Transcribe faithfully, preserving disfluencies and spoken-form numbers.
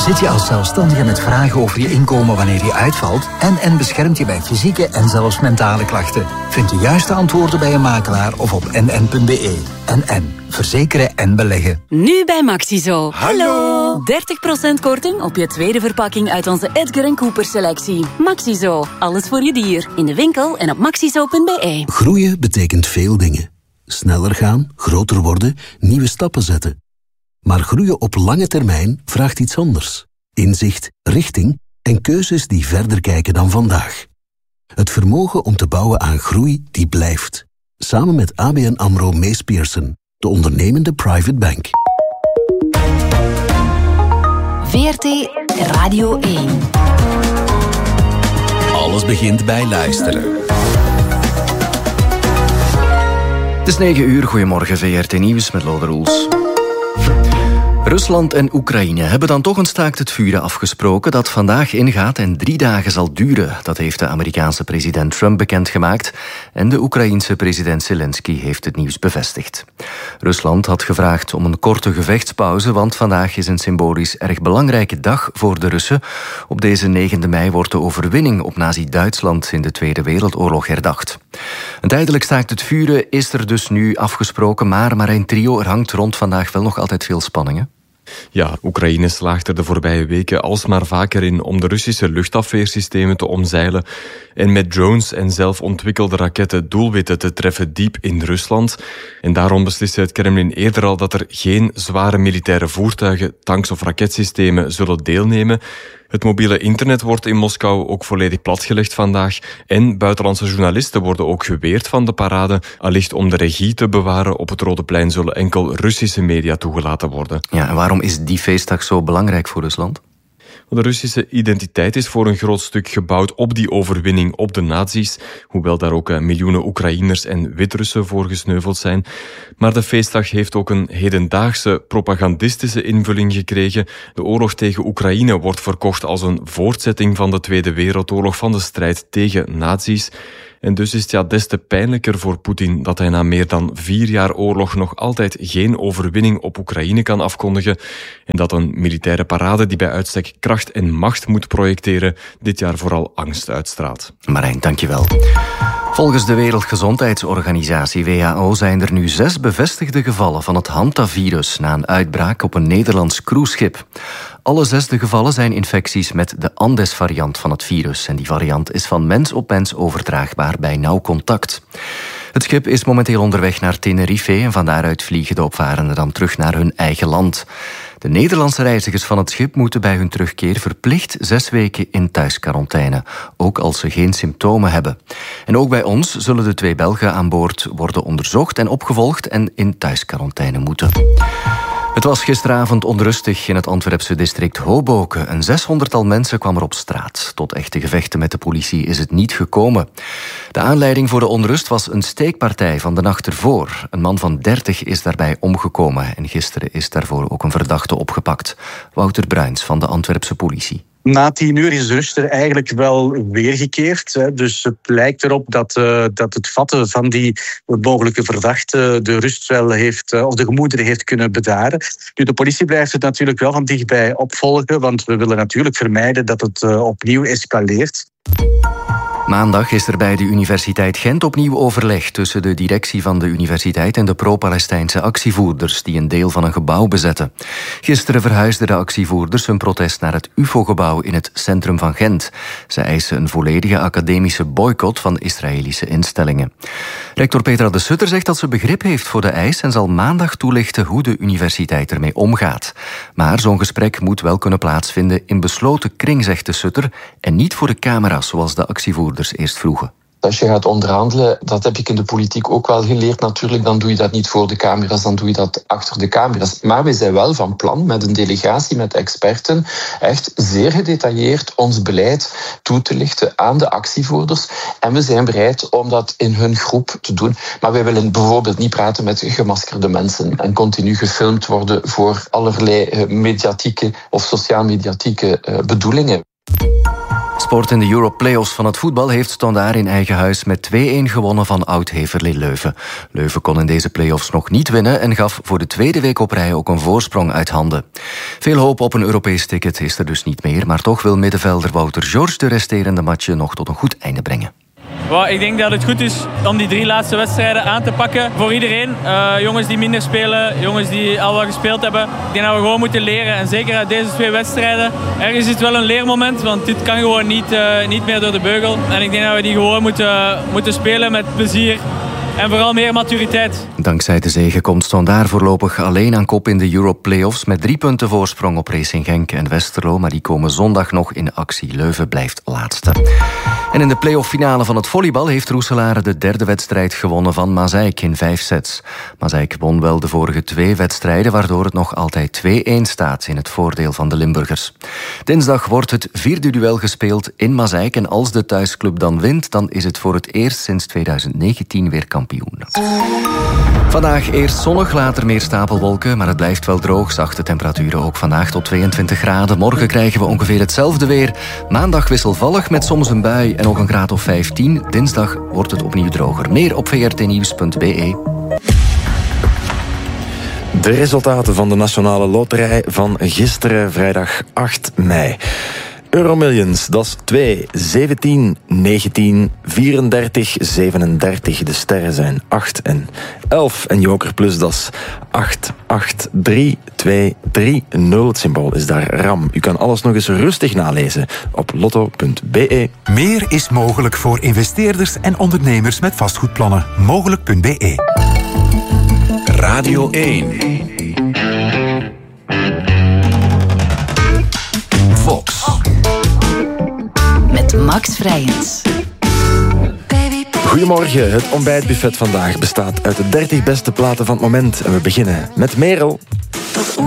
Zit je als zelfstandige met vragen over je inkomen wanneer je uitvalt? N N beschermt je bij fysieke en zelfs mentale klachten. Vind de juiste antwoorden bij een makelaar of op n n punt b e. N N. Verzekeren en beleggen. Nu bij Maxizo. Hallo! dertig procent korting op je tweede verpakking uit onze Edgar en Cooper selectie. Maxizo. Alles voor je dier. In de winkel en op maxizo punt b e. Groeien betekent veel dingen. Sneller gaan, groter worden, nieuwe stappen zetten. Maar groeien op lange termijn vraagt iets anders. Inzicht, richting en keuzes die verder kijken dan vandaag. Het vermogen om te bouwen aan groei die blijft. Samen met A B N AMRO Mees Pierson, de ondernemende private bank. V R T Radio één. Alles begint bij luisteren. Het is negen uur, goedemorgen V R T Nieuws met Lode Roels. Rusland en Oekraïne hebben dan toch een staakt het vuren afgesproken dat vandaag ingaat en drie dagen zal duren. Dat heeft de Amerikaanse president Trump bekendgemaakt en de Oekraïense president Zelensky heeft het nieuws bevestigd. Rusland had gevraagd om een korte gevechtspauze, want vandaag is een symbolisch erg belangrijke dag voor de Russen. Op deze negende mei wordt de overwinning op Nazi-Duitsland in de Tweede Wereldoorlog herdacht. Een tijdelijk staakt het vuren is er dus nu afgesproken, maar Marijn Trio, er hangt rond vandaag wel nog altijd veel spanningen. Ja, Oekraïne slaagt er de voorbije weken alsmaar vaker in om de Russische luchtafweersystemen te omzeilen en met drones en zelf ontwikkelde raketten doelwitten te treffen diep in Rusland. En daarom besliste het Kremlin eerder al dat er geen zware militaire voertuigen, tanks of raketsystemen zullen deelnemen. Het mobiele internet wordt in Moskou ook volledig platgelegd vandaag en buitenlandse journalisten worden ook geweerd van de parade. Allicht om de regie te bewaren op het Rode Plein zullen enkel Russische media toegelaten worden. Ja, en waarom is die feestdag zo belangrijk voor Rusland? De Russische identiteit is voor een groot stuk gebouwd op die overwinning op de nazi's, hoewel daar ook miljoenen Oekraïners en Wit-Russen voor gesneuveld zijn. Maar de feestdag heeft ook een hedendaagse propagandistische invulling gekregen. De oorlog tegen Oekraïne wordt verkocht als een voortzetting van de Tweede Wereldoorlog, van de strijd tegen nazi's. En dus is het ja des te pijnlijker voor Poetin dat hij na meer dan vier jaar oorlog nog altijd geen overwinning op Oekraïne kan afkondigen en dat een militaire parade die bij uitstek kracht en macht moet projecteren dit jaar vooral angst uitstraalt. Marijn, dankjewel. Volgens de Wereldgezondheidsorganisatie W H O zijn er nu zes bevestigde gevallen van het hantavirus na een uitbraak op een Nederlands cruiseschip. Alle zes de gevallen zijn infecties met de Andes-variant van het virus. En die variant is van mens op mens overdraagbaar bij nauw contact. Het schip is momenteel onderweg naar Tenerife en van daaruit vliegen de opvarenden dan terug naar hun eigen land. De Nederlandse reizigers van het schip moeten bij hun terugkeer verplicht zes weken in thuisquarantaine, ook als ze geen symptomen hebben. En ook bij ons zullen de twee Belgen aan boord worden onderzocht en opgevolgd en in thuisquarantaine moeten. Het was gisteravond onrustig in het Antwerpse district Hoboken. Een zeshonderdtal mensen kwam er op straat. Tot echte gevechten met de politie is het niet gekomen. De aanleiding voor de onrust was een steekpartij van de nacht ervoor. Een man van dertig is daarbij omgekomen en gisteren is daarvoor ook een verdachte opgepakt. Wouter Bruins van de Antwerpse politie. Na tien uur is de rust er eigenlijk wel weergekeerd. Hè. Dus het lijkt erop dat, uh, dat het vatten van die mogelijke verdachte de rust wel heeft, uh, of de gemoederen heeft kunnen bedaren. Nu, de politie blijft het natuurlijk wel van dichtbij opvolgen, want we willen natuurlijk vermijden dat het uh, opnieuw escaleert. Maandag is er bij de Universiteit Gent opnieuw overleg tussen de directie van de universiteit en de pro-Palestijnse actievoerders die een deel van een gebouw bezetten. Gisteren verhuisden de actievoerders hun protest naar het U F O-gebouw in het centrum van Gent. Ze eisen een volledige academische boycott van Israëlische instellingen. Rector Petra de Sutter zegt dat ze begrip heeft voor de eis en zal maandag toelichten hoe de universiteit ermee omgaat. Maar zo'n gesprek moet wel kunnen plaatsvinden in besloten kring, zegt de Sutter, en niet voor de camera's zoals de actievoerders eerst vroegen. Als je gaat onderhandelen, dat heb ik in de politiek ook wel geleerd natuurlijk, dan doe je dat niet voor de camera's, dan doe je dat achter de camera's. Maar we zijn wel van plan met een delegatie, met experten, echt zeer gedetailleerd ons beleid toe te lichten aan de actievoerders. En we zijn bereid om dat in hun groep te doen. Maar wij willen bijvoorbeeld niet praten met gemaskerde mensen en continu gefilmd worden voor allerlei mediatieke of sociaal-mediatieke bedoelingen. Sport in de Europe Playoffs van het voetbal heeft Standaard in eigen huis met twee-een gewonnen van oud-Heverlee Leuven. Leuven kon in deze playoffs nog niet winnen en gaf voor de tweede week op rij ook een voorsprong uit handen. Veel hoop op een Europees ticket is er dus niet meer, maar toch wil middenvelder Wouter George de resterende matchen nog tot een goed einde brengen. Well, ik denk dat het goed is om die drie laatste wedstrijden aan te pakken voor iedereen. Uh, jongens die minder spelen, jongens die al wat gespeeld hebben. Ik denk dat we gewoon moeten leren. En zeker uit deze twee wedstrijden. Ergens is het wel een leermoment, want dit kan gewoon niet, uh, niet meer door de beugel. En ik denk dat we die gewoon moeten, moeten spelen met plezier. En vooral meer maturiteit. Dankzij de zege komt Standaard voorlopig alleen aan kop in de Europe Playoffs met drie punten voorsprong op Racing Genk en Westerlo, maar die komen zondag nog in actie. Leuven blijft laatste. En in de playoff finale van het volleybal heeft Roeselare de derde wedstrijd gewonnen van Mazeik in vijf sets. Mazeik won wel de vorige twee wedstrijden, waardoor het nog altijd twee-een staat in het voordeel van de Limburgers. Dinsdag wordt het vierde duel gespeeld in Mazeik en als de thuisclub dan wint, dan is het voor het eerst sinds tweeduizend negentien weer kampioen. Vandaag eerst zonnig, later meer stapelwolken, maar het blijft wel droog. Zachte temperaturen ook vandaag tot tweeëntwintig graden. Morgen krijgen we ongeveer hetzelfde weer. Maandag wisselvallig met soms een bui en nog een graad of vijftien. Dinsdag wordt het opnieuw droger. Meer op v r t nieuws punt b e. De resultaten van de Nationale Loterij van gisteren, vrijdag acht mei. Euromillions, dat is twee, zeventien, negentien, vierendertig, zevenendertig. De sterren zijn acht en elf. En Joker Plus, dat is acht, acht, drie, twee, drie, nul. Het symbool is daar RAM. U kan alles nog eens rustig nalezen op lotto punt b e. Meer is mogelijk voor investeerders en ondernemers met vastgoedplannen. Mogelijk punt b e. Radio één. Fox. Met Max Vrijens. Goedemorgen, het ontbijtbuffet vandaag bestaat uit de dertig beste platen van het moment. En we beginnen met Merel.